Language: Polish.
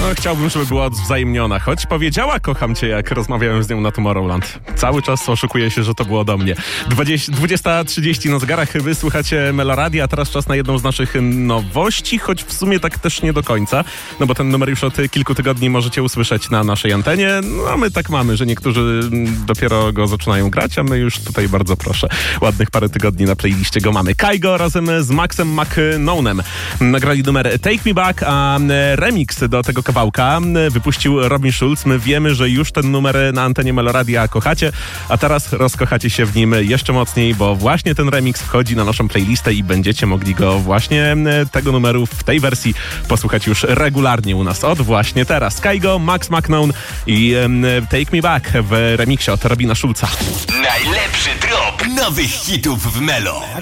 chciałbym, żeby była wzajemniona, choć powiedziała kocham cię, jak rozmawiałem z nią na Tomorrowland. Cały czas oszukuje się, że to było do mnie. 20:30 na zegarach, wy słuchacie Meloradia, a teraz czas na jedną z naszych nowości, choć w sumie tak też nie do końca, no bo ten numer już od kilku tygodni możecie usłyszeć na naszej antenie. No my tak mamy, że niektórzy dopiero go zaczynają grać, a my już tutaj bardzo proszę. Ładnych parę tygodni na playliście go mamy. Kygo razem z Maxem McKnownem nagrali numer Take Me Back, a remix do tego kawałka wypuścił Robin Schulz. My wiemy, że już ten numer na antenie Meloradia kochacie, a teraz rozkochacie się w nim jeszcze mocniej, bo właśnie ten remix wchodzi na naszą playlistę i będziecie mogli go właśnie tego numeru w tej wersji posłuchać już regularnie u nas od właśnie teraz. Kygo, Max McKnown i Take Me Back w remiksie od Robina Schulza. Najlepszy drop nowych hitów w Melo.